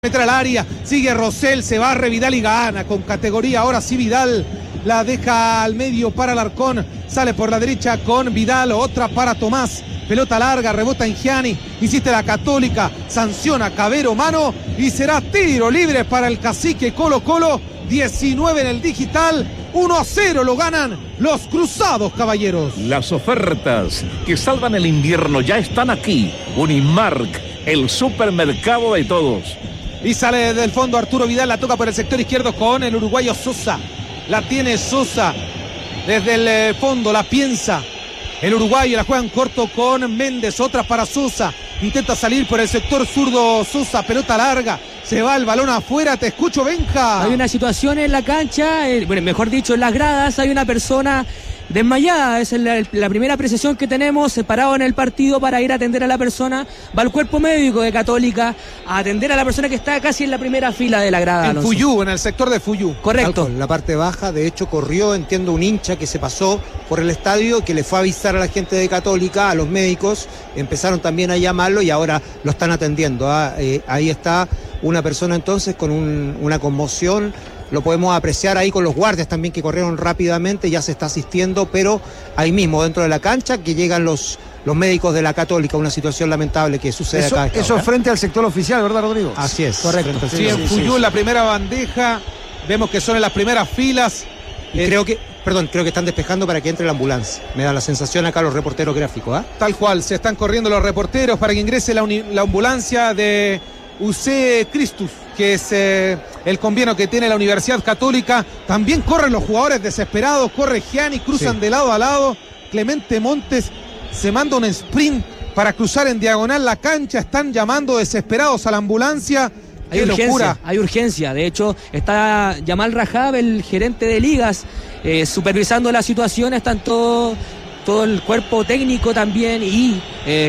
meter al área, sigue Rosell, se barre Vidal y gana con categoría. Ahora sí Vidal la deja al medio para Alarcón, sale por la derecha con Vidal, otra para Tomás, pelota larga, rebota en Gianni, insiste la Católica, sanciona Cavero, mano, y será tiro libre para el cacique Colo-Colo. 19 en el digital, 1-0 lo ganan los Cruzados, caballeros. Las ofertas que salvan el invierno ya están aquí. Unimark, el supermercado de todos. Y sale desde el fondo Arturo Vidal, la toca por el sector izquierdo con el uruguayo Sosa. La tiene Sosa desde el fondo, la piensa el uruguayo, la juegan corto con Méndez, otra para Sosa. Intenta salir por el sector zurdo Sosa, pelota larga, se va el balón afuera. Te escucho, Benja. Hay una situación en la cancha, bueno, mejor dicho, en las gradas hay una persona desmayada. Esa es la primera apreciación que tenemos, separado en el partido para ir a atender a la persona. Va el cuerpo médico de Católica a atender a la persona que está casi en la primera fila de la grada. En Fuyú, en el sector de Fuyú. Correcto. En la parte baja, de hecho corrió, entiendo, un hincha que se pasó por el estadio, que le fue a avisar a la gente de Católica, a los médicos, empezaron también a llamarlo y ahora lo están atendiendo. Ahí está una persona entonces con una conmoción. Lo podemos apreciar ahí con los guardias también que corrieron rápidamente, ya se está asistiendo, pero ahí mismo dentro de la cancha que llegan los médicos de la Católica, una situación lamentable que sucede acá. Eso frente al sector oficial, ¿verdad, Rodrigo? Así es. Correcto. Sí, en Fuyú, la primera bandeja, vemos que son en las primeras filas. Y creo que están despejando para que entre la ambulancia. Me da la sensación acá los reporteros gráficos. Tal cual, se están corriendo los reporteros para que ingrese la ambulancia de UC Christus, que es el convenio que tiene la Universidad Católica. También corren los jugadores desesperados, corre Gianni, cruzan de lado a lado. Clemente Montes se manda un sprint para cruzar en diagonal la cancha. Están llamando desesperados a la ambulancia. Hay urgencia. De hecho, está Yamal Rajab, el gerente de ligas, supervisando la situación. Están todo el cuerpo técnico también y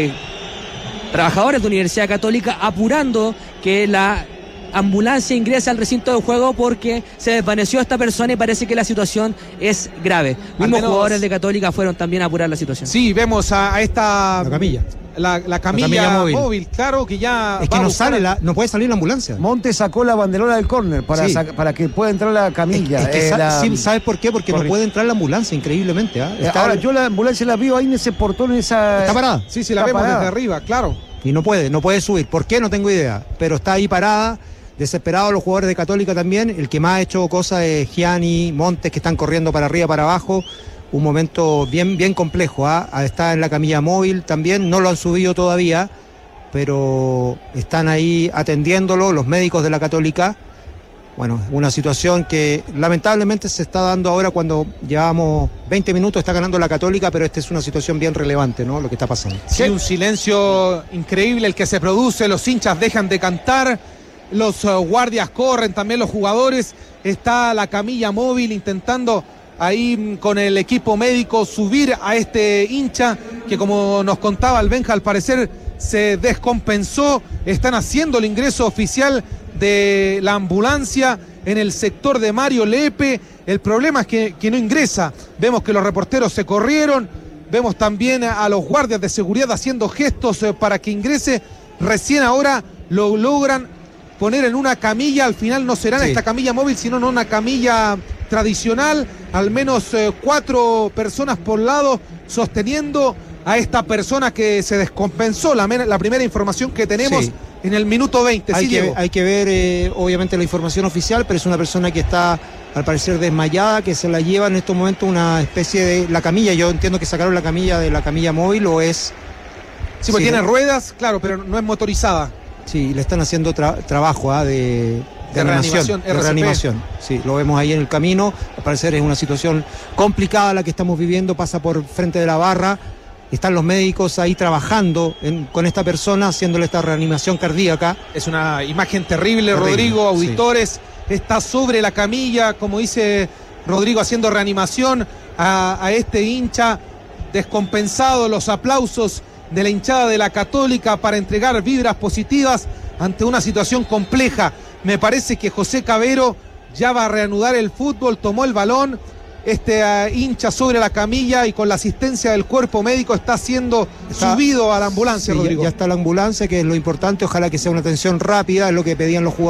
trabajadores de Universidad Católica apurando que la ambulancia ingrese al recinto de juego porque se desvaneció esta persona y parece que la situación es grave. Mismos jugadores de Católica fueron también a apurar la situación. Sí, vemos a esta... La camilla. La camilla móvil, claro que ya... Es que no puede salir la ambulancia. Montes sacó la banderola del córner para que pueda entrar la camilla. Sí, ¿sabes por qué? Porque no puede entrar la ambulancia, increíblemente. Ahora, yo la ambulancia la vi ahí en ese portón, Está parada. Sí, la vemos desde arriba, claro. Y no puede subir. ¿Por qué? No tengo idea. Pero está ahí parada, desesperados los jugadores de Católica también. El que más ha hecho cosas es Gianni, Montes, que están corriendo para arriba, para abajo. Un momento bien complejo. Está en la camilla móvil también, no lo han subido todavía, pero están ahí atendiéndolo los médicos de la Católica. Bueno, una situación que lamentablemente se está dando ahora cuando llevamos 20 minutos, está ganando la Católica, pero esta es una situación bien relevante, ¿no? Lo que está pasando. Sí, un silencio increíble el que se produce, los hinchas dejan de cantar, los guardias corren, también los jugadores. Está la camilla móvil intentando ahí con el equipo médico subir a este hincha que, como nos contaba el Benja, al parecer se descompensó. Están haciendo el ingreso oficial de la ambulancia en el sector de Mario Lepe. El problema es que no ingresa. Vemos que los reporteros se corrieron, vemos también a los guardias de seguridad haciendo gestos para que ingrese. Recién ahora lo logran poner en una camilla. Al final no será en esta camilla móvil, sino en una camilla tradicional. Al menos 4 personas por lado sosteniendo a esta persona que se descompensó. La primera información que tenemos en el minuto 20. Hay que ver obviamente la información oficial, pero es una persona que está al parecer desmayada, que se la lleva en estos momentos una especie de... La camilla, yo entiendo que sacaron la camilla de la camilla móvil, o es... Sí, porque tiene ruedas, claro, pero no es motorizada. Sí, le están haciendo trabajo de reanimación. Sí, lo vemos ahí en el camino. Al parecer es una situación complicada la que estamos viviendo. Pasa por frente de la barra. Están los médicos ahí trabajando con esta persona, haciéndole esta reanimación cardíaca. Es una imagen terrible, Rodrigo, auditores. Sí. Está sobre la camilla, como dice Rodrigo, haciendo reanimación a este hincha descompensado. Los aplausos de la hinchada de la Católica para entregar vibras positivas ante una situación compleja. Me parece que José Cavero ya va a reanudar el fútbol, tomó el balón, hincha sobre la camilla y con la asistencia del cuerpo médico está siendo subido a la ambulancia, sí, Rodrigo. Ya está la ambulancia, que es lo importante. Ojalá que sea una atención rápida, es lo que pedían los jugadores.